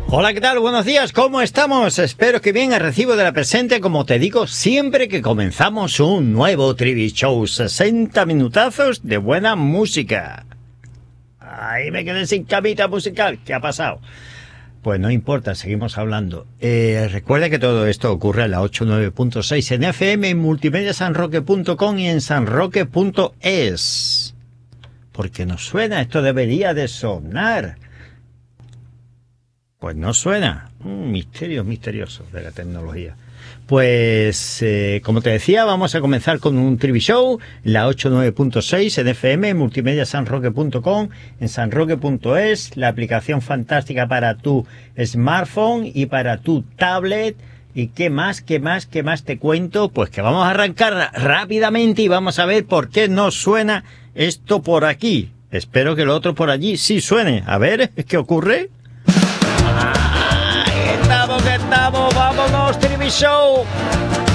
Hola, ¿qué tal? Buenos días, ¿cómo estamos? Espero que bien, a recibo de la presente, como te digo, siempre que comenzamos un nuevo Trivi Show, 60 minutazos de buena música. Ahí me quedé sin camita musical, ¿qué ha pasado? Pues no importa, seguimos hablando. Recuerda que todo esto ocurre en la 89.6 en FM, en multimediasanroque.com y en sanroque.es. Porque no suena, esto debería de sonar. Pues no suena. Misterios misteriosos de la tecnología. Pues, como te decía, vamos a comenzar con un Trivi Show, la 89.6 en FM, multimediasanroque.com, en sanroque.es, la aplicación fantástica para tu smartphone y para tu tablet. ¿Y qué más te cuento? Pues que vamos a arrancar rápidamente y vamos a ver por qué no suena esto por aquí. Espero que lo otro por allí sí suene. A ver, ¿qué ocurre? ¿Qué estamos? ¡Vámonos, Trivi Show!